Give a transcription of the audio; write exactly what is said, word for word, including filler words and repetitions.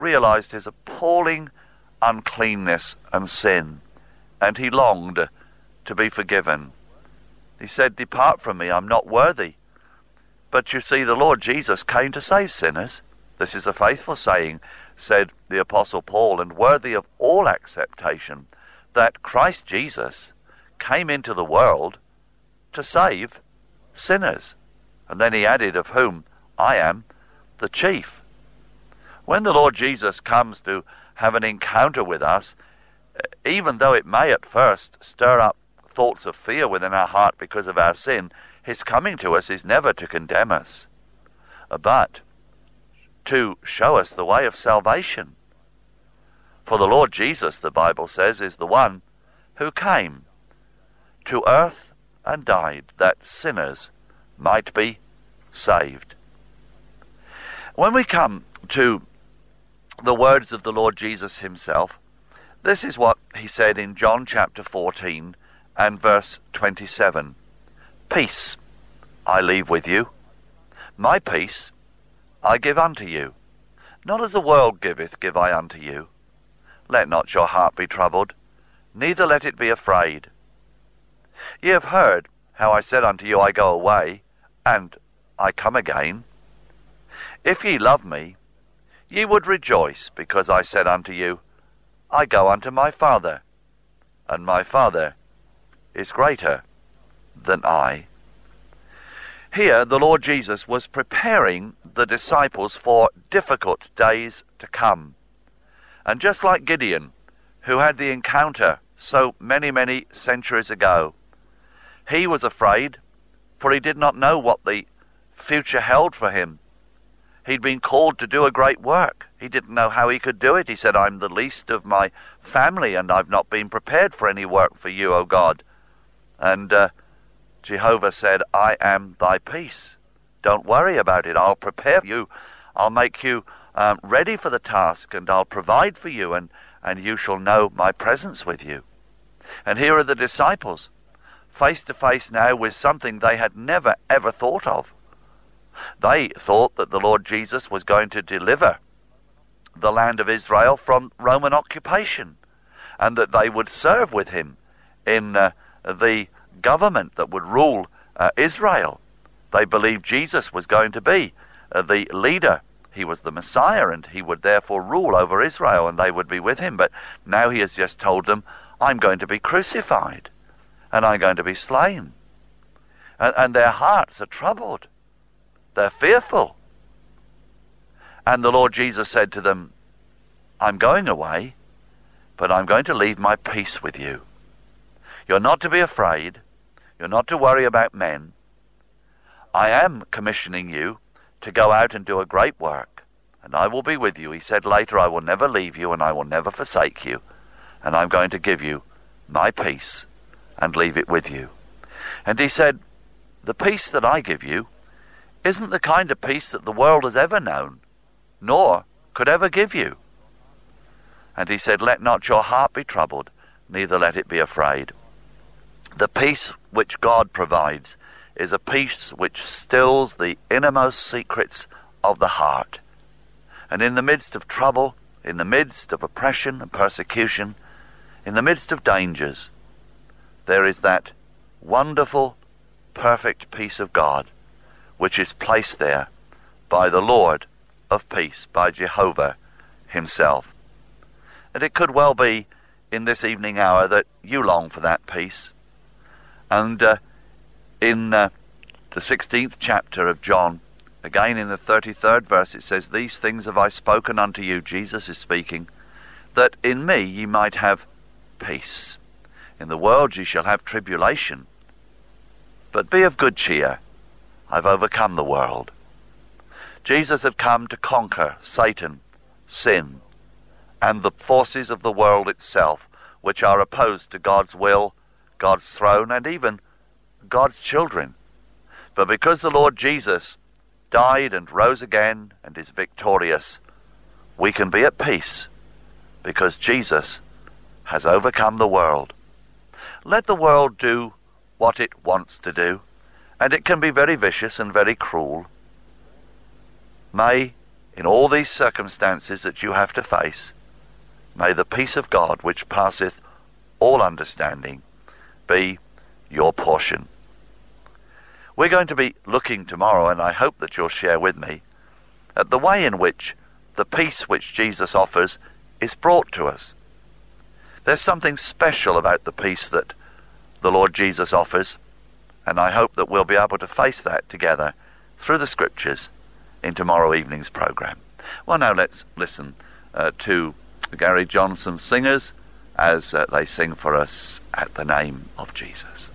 realized his appalling uncleanness and sin, and he longed to be forgiven. He said, "Depart from me, I'm not worthy." But you see, the Lord Jesus came to save sinners. This is a faithful saying, said the Apostle Paul, and worthy of all acceptation, that Christ Jesus came into the world to save sinners. And then he added, "of whom I am the chief." When the Lord Jesus comes to have an encounter with us, even though it may at first stir up thoughts of fear within our heart because of our sin, his coming to us is never to condemn us, but to show us the way of salvation. For the Lord Jesus, the Bible says, is the one who came to earth and died that sinners might be saved. When we come to the words of the Lord Jesus himself, this is what he said in John chapter fourteen and verse twenty-seven. "Peace I leave with you, my peace I give unto you. Not as the world giveth give I unto you. Let not your heart be troubled, neither let it be afraid. Ye have heard how I said unto you, I go away, and I come again. If ye love me, ye would rejoice, because I said unto you, I go unto my Father, and my Father is greater than I." Here the Lord Jesus was preparing the disciples for difficult days to come. And just like Gideon, who had the encounter so many, many centuries ago, he was afraid, for he did not know what the future held for him. He'd been called to do a great work. He didn't know how he could do it. He said, "I'm the least of my family, and I've not been prepared for any work for you, O God." And uh, Jehovah said, "I am thy peace. Don't worry about it. I'll prepare you. I'll make you um, ready for the task, and I'll provide for you, and, and you shall know my presence with you." And here are the disciples, face to face now with something they had never ever thought of. They thought that the Lord Jesus was going to deliver the land of Israel from Roman occupation, and that they would serve with him in uh, the government that would rule uh, Israel. They believed Jesus was going to be uh, the leader. He was the Messiah, and he would therefore rule over Israel, and they would be with him. But now he has just told them, "I'm going to be crucified, and I'm going to be slain." And, and their hearts are troubled. They're fearful. And the Lord Jesus said to them, "I'm going away, but I'm going to leave my peace with you. You're not to be afraid. You're not to worry about men. I am commissioning you to go out and do a great work, and I will be with you." He said later, "I will never leave you, and I will never forsake you, and I'm going to give you my peace and leave it with you." And he said, "The peace that I give you isn't the kind of peace that the world has ever known, nor could ever give you." And he said, "Let not your heart be troubled, neither let it be afraid." The peace which God provides is a peace which stills the innermost secrets of the heart. And in the midst of trouble, in the midst of oppression and persecution, in the midst of dangers, there is that wonderful, perfect peace of God, which is placed there by the Lord of peace, by Jehovah himself. And it could well be in this evening hour that you long for that peace. And uh, in uh, the sixteenth chapter of John, again in the thirty-third verse, it says, "These things have I spoken unto you," Jesus is speaking, "that in me ye might have peace. In the world ye shall have tribulation, but be of good cheer. I've overcome the world." Jesus had come to conquer Satan, sin, and the forces of the world itself, which are opposed to God's will, God's throne, and even God's children. But because the Lord Jesus died and rose again and is victorious, we can be at peace, because Jesus has overcome the world. Let the world do what it wants to do, and it can be very vicious and very cruel. May, in all these circumstances that you have to face, may the peace of God, which passeth all understanding, be your portion. We're going to be looking tomorrow, and I hope that you'll share with me, at the way in which the peace which Jesus offers is brought to us. There's something special about the peace that the Lord Jesus offers, and I hope that we'll be able to face that together through the Scriptures in tomorrow evening's program. Well, now let's listen uh, to Gary Johnson singers as uh, they sing for us At the Name of Jesus.